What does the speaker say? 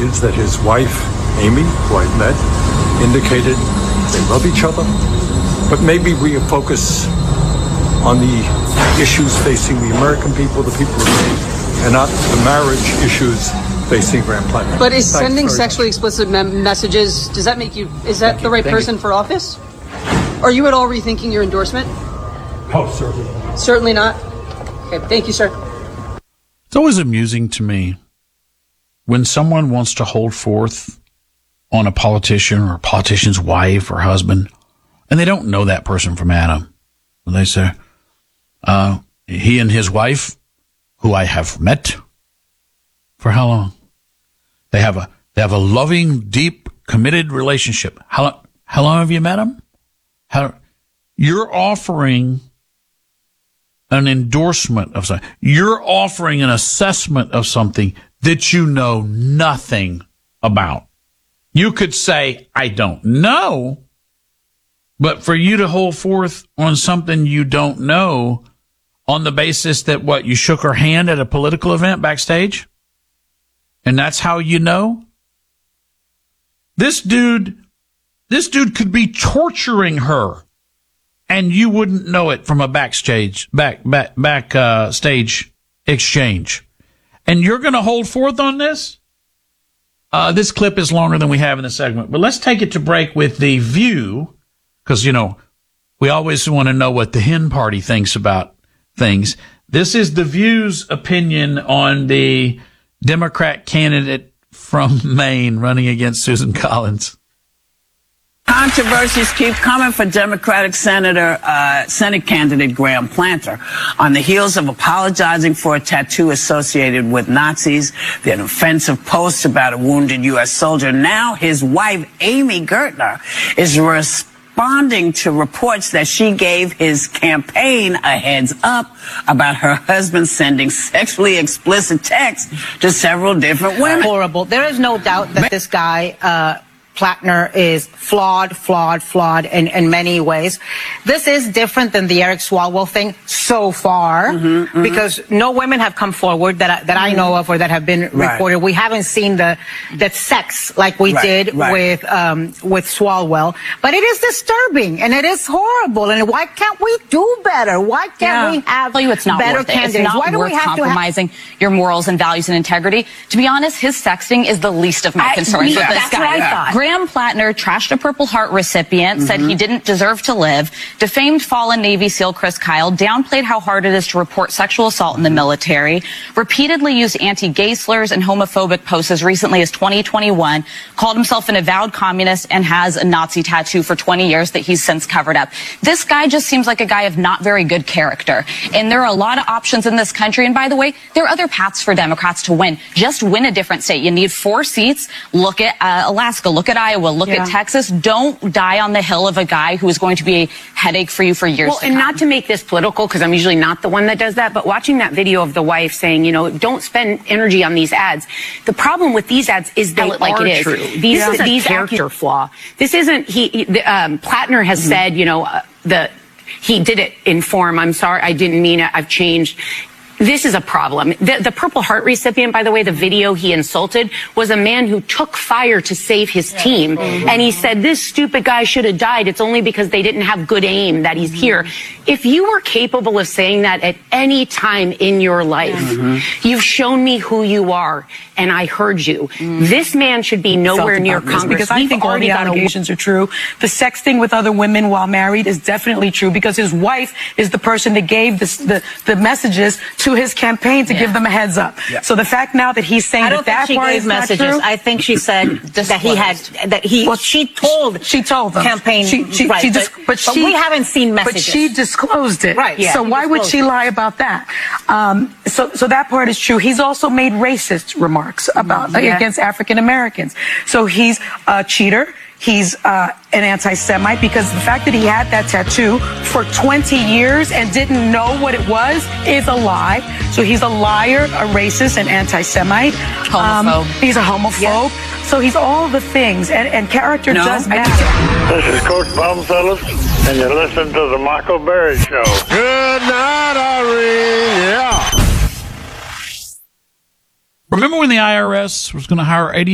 is that his wife, Amy, who I met, indicated they love each other. But maybe we focus on the issues facing the American people, the people of Maine, and not the marriage issues facing Graham Platinum. But is sending sexually explicit messages, does that make you, is that the right person for office? Are you at all rethinking your endorsement? Oh, certainly not. Certainly not? Okay, thank you, sir. It's always amusing to me when someone wants to hold forth on a politician or a politician's wife or husband, and they don't know that person from Adam. And they say, he and his wife, who I have met, for how long? They have a loving, deep, committed relationship. How long have you met him? You're offering an endorsement of something. You're offering an assessment of something that you know nothing about. You could say, I don't know, but for you to hold forth on something you don't know on the basis that what, you shook her hand at a political event backstage? And that's how you know? This dude could be torturing her and you wouldn't know it from a backstage exchange. And you're going to hold forth on this? This clip is longer than we have in the segment, but let's take it to break with The View, because, we always want to know what the hen party thinks about things. This is The View's opinion on the Democrat candidate from Maine running against Susan Collins. Controversies keep coming for Democratic Senate candidate Graham Planter. On the heels of apologizing for a tattoo associated with Nazis, then offensive posts about a wounded U.S. soldier, now his wife, Amy Gertner, is responding to reports that she gave his campaign a heads up about her husband sending sexually explicit texts to several different women. Horrible. There is no doubt that this guy, Plattner, is flawed in many ways. This is different than the Eric Swalwell thing so far, because no women have come forward that I know of or that have been reported. We haven't seen the sex like we did with Swalwell, but it is disturbing and it is horrible. And why can't we do better? Why can't we have it's not better worth it. candidates? It's not Why do worth we have compromising your morals and values and integrity? To be honest, his sexting is the least of my concerns with this that's guy. What I thought. Graham Plattner trashed a Purple Heart recipient, said he didn't deserve to live, defamed fallen Navy SEAL Chris Kyle, downplayed how hard it is to report sexual assault in the military, repeatedly used anti-gay slurs and homophobic posts as recently as 2021, called himself an avowed communist, and has a Nazi tattoo for 20 years that he's since covered up. This guy just seems like a guy of not very good character. And there are a lot of options in this country. And by the way, there are other paths for Democrats to win. Just win a different state. You need 4 seats. Look at Alaska. Look at Iowa. Look at Texas. Don't die on the hill of a guy who is going to be a headache for you for years to come. And not to make this political, because I'm usually not the one that does that, but watching that video of the wife saying, don't spend energy on these ads. The problem with these ads is they like are it is. true. This is a character flaw. This isn't, Plattner has said, he did it in form. I'm sorry, I didn't mean it. I've changed. This is a problem. The Purple Heart recipient, by the way, the video he insulted was a man who took fire to save his team. And he said, this stupid guy should have died. It's only because they didn't have good aim that he's here. If you were capable of saying that at any time in your life, you've shown me who you are, and I heard you. This man should be nowhere near Congress. Because I think all the allegations are true. The sexting with other women while married is definitely true, because his wife is the person that gave the messages to his campaign to give them a heads up. So the fact now that he's saying that part is not true. I think she said that she told them campaign. But we haven't seen messages. But she disclosed it. Right. So why would she lie about that? So that part is true. He's also made racist remarks about against African Americans. So he's a cheater. He's an anti-Semite, because the fact that he had that tattoo for 20 years and didn't know what it was is a lie. So he's a liar, a racist, an anti-Semite. Homophobe. He's a homophobe. Yeah. So he's all the things, and character does matter. This is Coach Bumfellas, and you're listening to the Michael Berry Show. Good night, Irene. Yeah. Remember when the IRS was going to hire 80